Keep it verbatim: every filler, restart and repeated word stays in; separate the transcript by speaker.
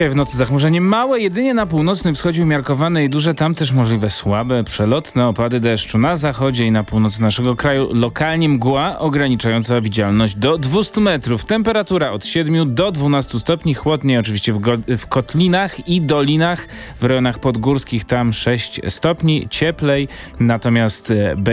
Speaker 1: W nocy zachmurzenie małe, jedynie na północnym wschodzie umiarkowane i duże, tam też możliwe słabe, przelotne opady deszczu. Na zachodzie i na północy naszego kraju lokalnie mgła ograniczająca widzialność do dwieście metrów. Temperatura od siedmiu do dwunastu stopni, chłodniej oczywiście w, go- w kotlinach i dolinach, w rejonach podgórskich tam sześć stopni, cieplej, natomiast